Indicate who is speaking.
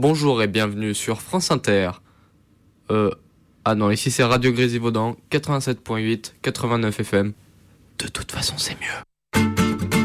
Speaker 1: Bonjour et bienvenue sur France Inter. Non, ici c'est Radio Grésivaudan, 87.8, 89 FM. De toute façon, c'est mieux.